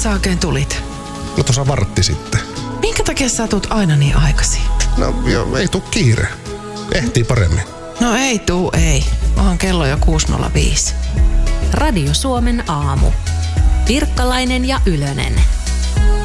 sä oikein tulit? No tuossa vartti sitten. Minkä takia sä tulet aina niin aikaisin? No joo, ei tuu kiire. Ehtii paremmin. No ei. Onhan kello jo 6.05. Radio Suomen aamu. Pirkkalainen ja Ylönen.